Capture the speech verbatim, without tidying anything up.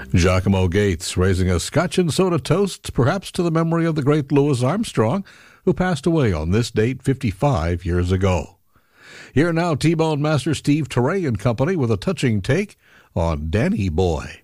Giacomo Gates raising a scotch and soda toast, perhaps to the memory of the great Louis Armstrong, who passed away on this date fifty-five years ago. Here now, T-Bone Master Steve Teray and Company with a touching take on Danny Boy.